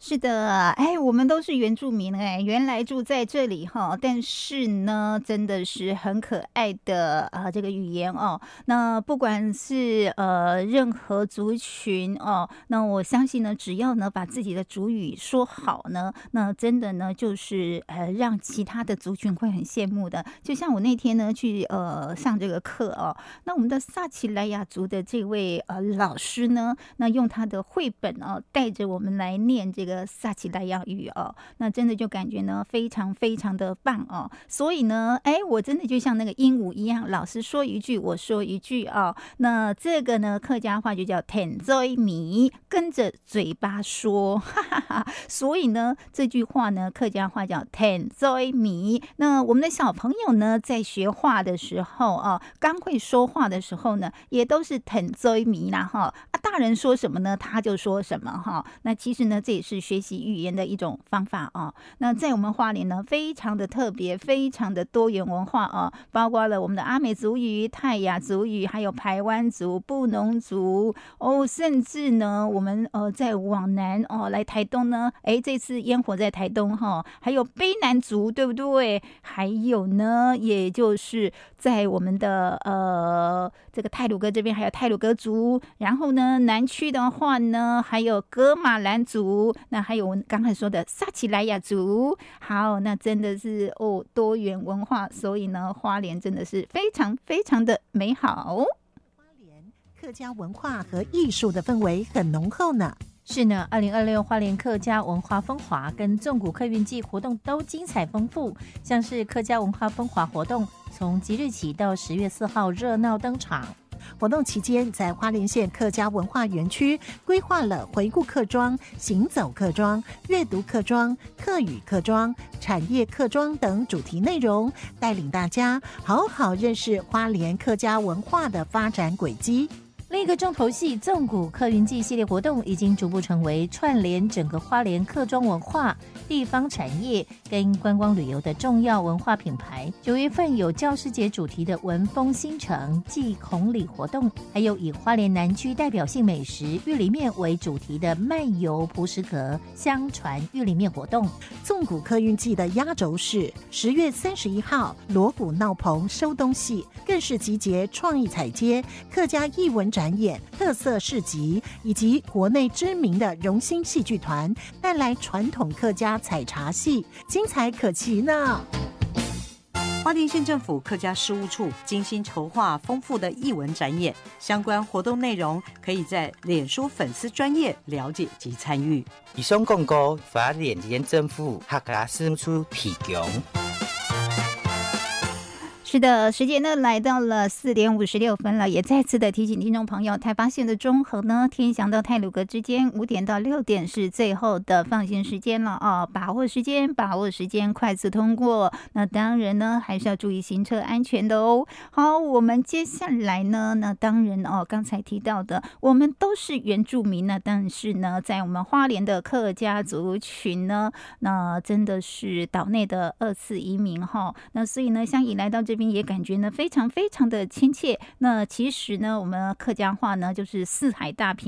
是的，哎，我们都是原住民哎，原来住在这里哈，但是呢，真的是很可爱的这个语言哦。那不管是任何族群哦，那我相信呢，只要呢把自己的族语说好呢，那真的呢就是让其他的族群会很羡慕的。就像我那天呢去上这个课哦，那我们的萨奇莱雅族的这位老师呢，那用他的绘本哦，带着我们来念这个萨奇莱雅语哦，那真的就感觉呢非常非常的棒哦。所以呢，哎，我真的就像那个鹦鹉一样，老师说一句我说一句哦。那这个呢客家话就叫舔嘴米，跟着嘴巴说，哈哈哈。所以呢这句话呢客家话叫舔嘴米。那我们的小朋友呢在学话的时候啊，刚会说话的时候呢，也都是舔嘴米啦哈。大人说什么呢，他就说什么哈。那其实呢，这也是学习语言的一种方法哦。那在我们花莲呢，非常的特别，非常的多元文化哦，包括了我们的阿美族语、泰雅族语，还有排湾族、布农族哦，甚至呢，我们再往南哦，来台东呢，哎，这次烟火在台东哈，还有卑南族，对不对？还有呢，也就是在我们的这个太鲁阁这边，还有太鲁阁族，然后呢，南区的话呢，还有噶玛兰族，那还有我刚才说的萨奇莱雅族。好，那真的是多元文化，所以呢，花莲真的是非常非常的美好。 花莲客家文化和艺术的氛围很浓厚呢。 是呢，2026花莲客家文化风华跟纵谷客运季活动都精彩丰富，像是客家文化风华活动，从即日起到10月4号热闹登场。 活动期间，在花莲县客家文化园区规划了回顾客庄、行走客庄、阅读客庄、客语客庄、产业客庄等主题内容，带领大家好好认识花莲客家文化的发展轨迹。 另一个重头戏纵谷客运季系列活动已经逐步成为串联整个花莲客庄文化、地方产业跟观光旅游的重要文化品牌。9月份有教师节主题的文风新城祭孔礼活动，还有以花莲南区代表性美食玉里面为主题的漫游璞石阁相传玉里面活动。 纵谷客运季的压轴是10月31号锣鼓闹棚收东戏，更是集结创意彩街、客家艺文展演、特色市集以及国内知名的荣兴戏剧团，带来传统客家采茶戏，精彩可期呢。 花莲县政府客家事务处精心筹划丰富的艺文展演，相关活动内容可以在脸书粉丝专页了解及参与。 以上广告花莲县政府客家事务处提供。 是的，时间呢来到了4点56分了，也再次的提醒听众朋友，台八线的中横呢，天祥到太鲁阁之间5点到6点是最后的放行时间了哦，把握时间，把握时间，快速通过。那当然呢，还是要注意行车安全的哦。好，我们接下来呢，那当然哦，刚才提到的，我们都是原住民呢，但是呢，在我们花莲的客家族群呢，那真的是岛内的2次移民哈。那所以呢，相宜来到这边也感觉呢非常非常的亲切。那其实呢，我们客家话呢就是四海大平